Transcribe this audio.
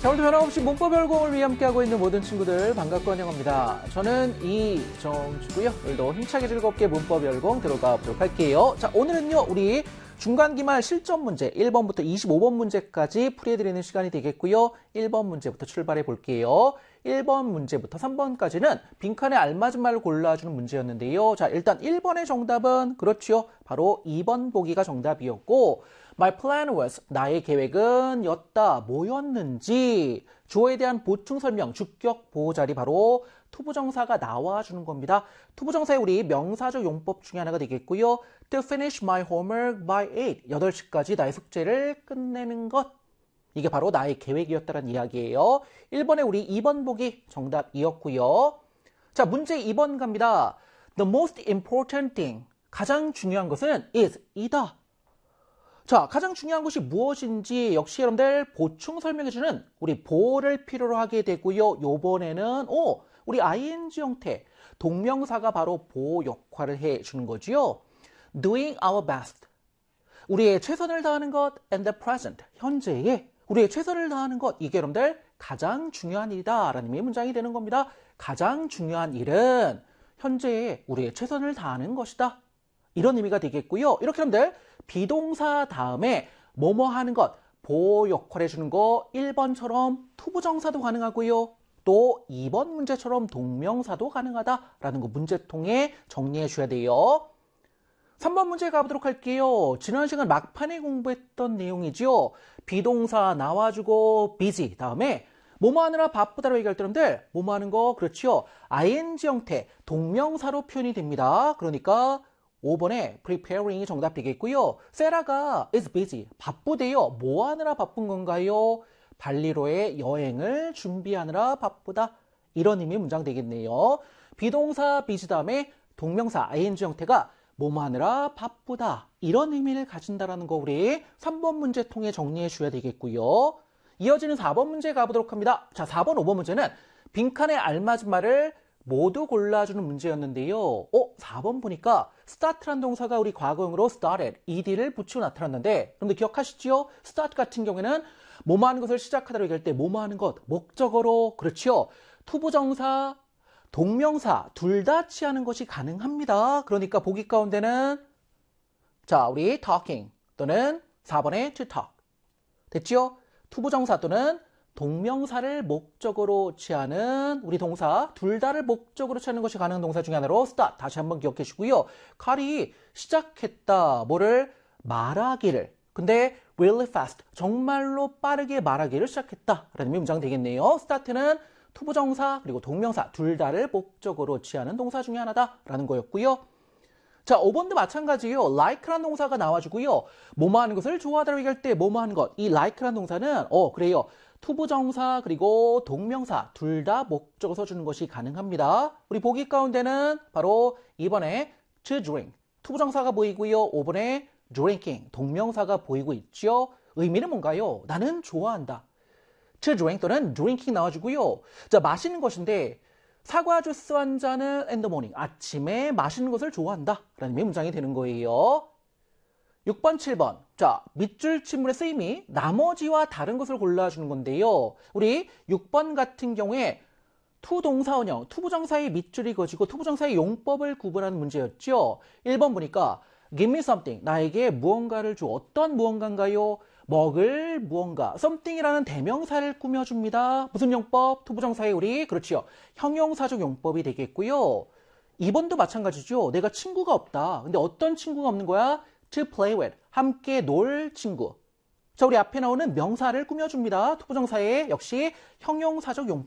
자, 오늘도 변함없이 문법 열공을 위해 함께하고 있는 모든 친구들 반갑고 환영합니다. 저는 이정주고요. 오늘도 힘차게 즐겁게 문법 열공 들어가 보도록 할게요. 자, 오늘은요, 우리 중간기말 실전 문제 1번부터 25번 문제까지 풀이해드리는 시간이 되겠고요. 1번 문제부터 출발해 볼게요. 1번 문제부터 3번까지는 빈칸에 알맞은 말을 골라주는 문제였는데요. 자, 일단 1번의 정답은 그렇죠. 바로 2번 보기가 정답이었고, My plan was, 나의 계획은 였다. 뭐였는지 주어에 대한 보충 설명, 주격 보호자리 바로 투부정사가 나와주는 겁니다. 투부정사의 우리 명사적 용법 중에 하나가 되겠고요. To finish my homework by 8시까지 나의 숙제를 끝내는 것. 이게 바로 나의 계획이었다는 이야기예요. 1번에 우리 2번 보기 정답이었고요. 자, 문제 2번 갑니다. The most important thing, 가장 중요한 것은 is, 이다. 자, 가장 중요한 것이 무엇인지 역시 여러분들 보충 설명해주는 우리 보를 필요로 하게 되고요. 요번에는 우리 ing 형태 동명사가 바로 보호 역할을 해주는 거죠. Doing our best, 우리의 최선을 다하는 것 and the present, 현재에 우리의 최선을 다하는 것, 이게 여러분들 가장 중요한 일이다 라는 의미의 문장이 되는 겁니다. 가장 중요한 일은 현재에 우리의 최선을 다하는 것이다. 이런 의미가 되겠고요. 이렇게 여러분들 비동사 다음에 뭐뭐 하는 것, 보호 역할 해주는 거 1번처럼 투부정사도 가능하고요. 또 2번 문제처럼 동명사도 가능하다라는 거 문제통에 정리해 줘야 돼요. 3번 문제 가보도록 할게요. 지난 시간 막판에 공부했던 내용이죠. 비동사 나와주고 busy 다음에 뭐뭐 하느라 바쁘다라고 얘기할 때 여러분들 뭐뭐 하는 거 그렇죠. ing 형태 동명사로 표현이 됩니다. 그러니까 5번에 preparing이 정답 되겠고요. 세라가 is busy, 바쁘대요. 뭐 하느라 바쁜 건가요? 발리로의 여행을 준비하느라 바쁘다. 이런 의미의 문장 되겠네요. 비동사 busy 다음에 동명사 ing 형태가 뭐뭐 하느라 바쁘다. 이런 의미를 가진다라는 거 우리 3번 문제 통해 정리해 줘야 되겠고요. 이어지는 4번 문제 가보도록 합니다. 자, 4번, 5번 문제는 빈칸에 알맞은 말을 모두 골라주는 문제였는데요. 4번 보니까 start란 동사가 우리 과거형으로 started, ed를 붙이고 나타났는데 여러분들 기억하시죠? start 같은 경우에는 뭐뭐 하는 것을 시작하다고 얘기할 때 뭐뭐 하는 것, 목적어로 그렇죠. 투부정사, 동명사 둘 다 취하는 것이 가능합니다. 그러니까 보기 가운데는 자, 우리 talking 또는 4번에 to talk. 됐죠? 투부정사 또는 동명사를 목적으로 취하는 우리 동사 둘 다를 목적으로 취하는 것이 가능한 동사 중에 하나로 start. 다시 한번 기억해 주시고요. 칼이 시작했다. 뭐를? 말하기를. 근데 really fast. 정말로 빠르게 말하기를 시작했다. 라는 문장 되겠네요. start는 투부정사 그리고 동명사 둘 다를 목적으로 취하는 동사 중에 하나다라는 거였고요. 자, 5번도 마찬가지예요. like라는 동사가 나와주고요. 뭐뭐 하는 것을 좋아하다고 얘기할 때 뭐뭐 하는 것. 이 like라는 동사는 그래요. 투부정사 그리고 동명사 둘 다 목적을 써주는 것이 가능합니다. 우리 보기 가운데는 바로 2번에 to drink. 투부정사가 보이고요. 5번에 drinking. 동명사가 보이고 있죠. 의미는 뭔가요? 나는 좋아한다. to drink 또는 drinking 나와주고요. 자, 마시는 것인데 사과 주스 한 잔은 in the morning. 아침에 마시는 것을 좋아한다. 라는 문장이 되는 거예요. 6번, 7번. 자, 밑줄 친문의 쓰임이 나머지와 다른 것을 골라주는 건데요. 우리 6번 같은 경우에 투동사원형, 투부정사의 밑줄이 그어지고 투부정사의 용법을 구분하는 문제였죠. 1번 보니까 give me something. 나에게 무언가를 줘. 어떤 무언가인가요? 먹을 무언가. something이라는 대명사를 꾸며줍니다. 무슨 용법? 투부정사의 우리 그렇죠. 형용사적 용법이 되겠고요. 2번도 마찬가지죠. 내가 친구가 없다. 근데 어떤 친구가 없는 거야? to play with. 함께 놀 친구. 자, 우리 앞에 나오는 명사를 꾸며줍니다. 투부정사의 역시 형용사적 용법.